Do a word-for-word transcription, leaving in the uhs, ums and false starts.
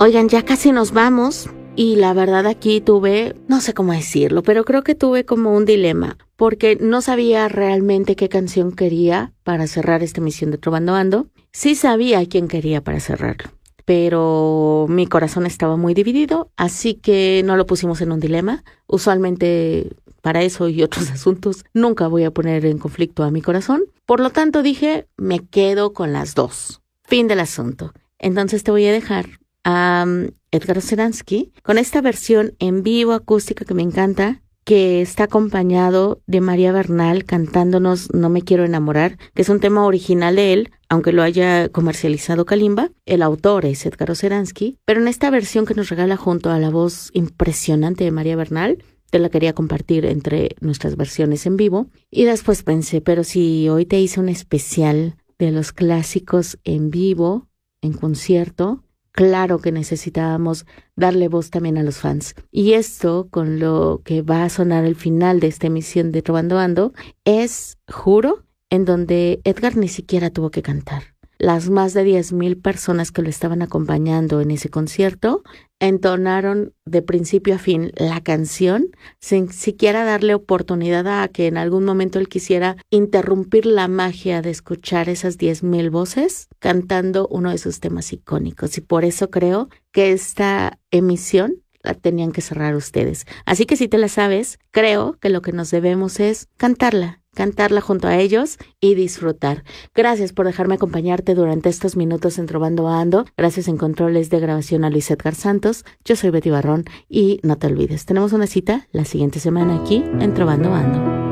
Oigan, ya casi nos vamos y la verdad aquí tuve, no sé cómo decirlo, pero creo que tuve como un dilema porque no sabía realmente qué canción quería para cerrar esta emisión de Trovando Ando. Sí sabía quién quería para cerrarlo, pero mi corazón estaba muy dividido, así que no lo pusimos en un dilema. Usualmente para eso y otros asuntos nunca voy a poner en conflicto a mi corazón. Por lo tanto dije, me quedo con las dos. Fin del asunto. Entonces te voy a dejar a um, Edgar Oceransky con esta versión en vivo acústica que me encanta, que está acompañado de María Bernal cantándonos No me quiero enamorar, que es un tema original de él, aunque lo haya comercializado Kalimba. El autor es Edgar Oceransky, pero en esta versión que nos regala junto a la voz impresionante de María Bernal, te la quería compartir entre nuestras versiones en vivo. Y después pensé, pero si hoy te hice un especial de los clásicos en vivo, en concierto, claro que necesitábamos darle voz también a los fans. Y esto, con lo que va a sonar al final de esta emisión de Trovando Ando, es Juro, en donde Edgar ni siquiera tuvo que cantar. Las más de diez mil personas que lo estaban acompañando en ese concierto entonaron de principio a fin la canción sin siquiera darle oportunidad a que en algún momento él quisiera interrumpir la magia de escuchar esas diez mil voces cantando uno de sus temas icónicos. Y por eso creo que esta emisión la tenían que cerrar ustedes. Así que si te la sabes, creo que lo que nos debemos es cantarla. cantarla junto a ellos y disfrutar. Gracias por dejarme acompañarte durante estos minutos en Trovando Ando. Gracias en controles de grabación a Luis Edgar Santos. Yo soy Betty Barrón y no te olvides, tenemos una cita la siguiente semana aquí en Trovando Ando.